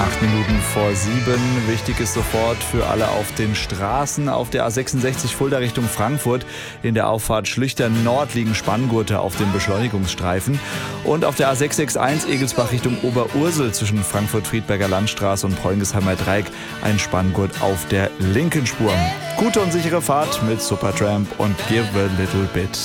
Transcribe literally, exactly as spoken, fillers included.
Acht Minuten vor sieben. Wichtig ist sofort für alle auf den Straßen. Auf der A sechsundsechzig Fulda Richtung Frankfurt in der Auffahrt Schlüchtern Nord liegen Spanngurte auf dem Beschleunigungsstreifen. Und auf der A sechs sechs eins Egelsbach Richtung Oberursel zwischen Frankfurt-Friedberger Landstraße und Preungesheimer Dreieck ein Spanngurt auf der linken Spur. Gute und sichere Fahrt mit Supertramp und Give a Little Bit.